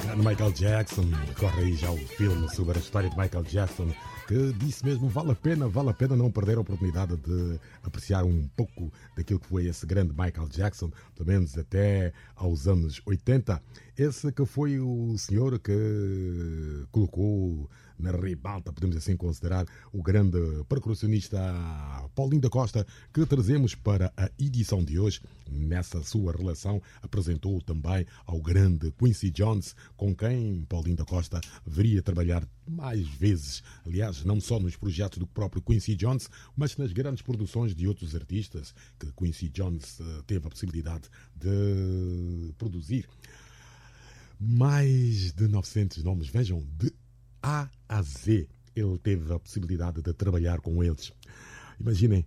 grande Michael Jackson, corre aí já o filme sobre a história de Michael Jackson, que disse mesmo vale a pena não perder a oportunidade de apreciar um pouco daquilo que foi esse grande Michael Jackson, pelo menos até aos anos 80. Esse que foi o senhor que colocou na ribalta, podemos assim considerar, o grande percussionista Paulinho da Costa, que trazemos para a edição de hoje. Nessa sua relação apresentou também ao grande Quincy Jones, com quem Paulinho da Costa viria trabalhar mais vezes, aliás, não só nos projetos do próprio Quincy Jones, mas nas grandes produções de outros artistas que Quincy Jones teve a possibilidade de produzir. Mais de 900 nomes, vejam, de A a Z, ele teve a possibilidade de trabalhar com eles. Imaginem,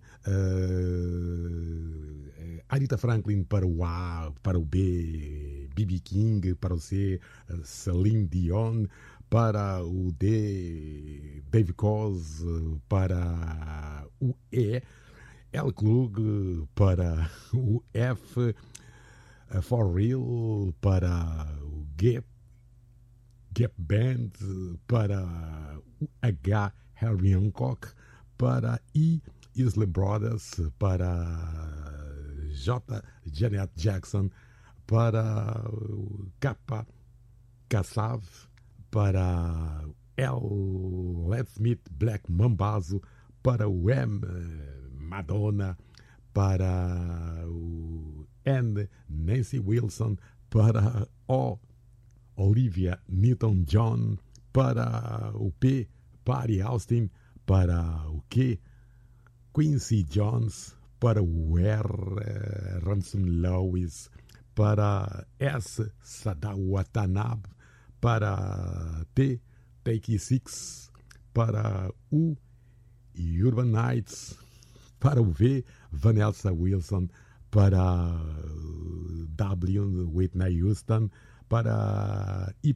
Aretha Franklin para o A, para o B, B.B. King, para o C, Celine Dion, para o D, Dave Koz, para o E, El Klug, para o F, For Real, para o Gap Band, para o H, Harry Hancock, para I, Isley Brothers, para J, Janet Jackson, para o K, Kassav, para L, Let's Smith, Black Mambazo, para o M, Madonna, para o N, Nancy Wilson, para O, Olivia Newton-John, para o P, Patty Austin, para o Q, Quincy Jones, para o R, Ransom Lewis, para S, Sadao Watanabe, para T, Take Six, para U, Urban Nights, para o V, Vanessa Wilson, para W, Whitney Houston, para Y,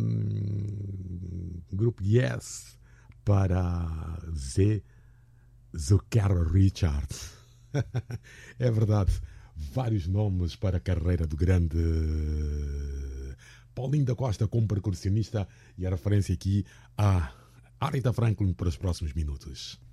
Grupo Yes, para Z, Zucchero Richards. É verdade, vários nomes para a carreira do grande Paulinho da Costa como percussionista, e a referência aqui a Aretha Franklin para os próximos minutos.